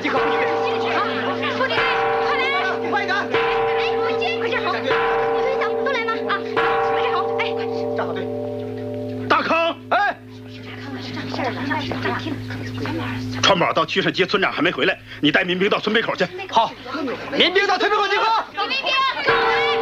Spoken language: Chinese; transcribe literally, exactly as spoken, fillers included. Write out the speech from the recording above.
集合！ 好，兄弟，快来！ 快点！ 哎，快进，快站好！你们想都来吗？啊，快站好！哎， 站好队。 大康， 哎， 川宝到曲社接村长还没回来，你带民兵到村北口去。 好，民兵到村北口集合。 民兵，跟我来！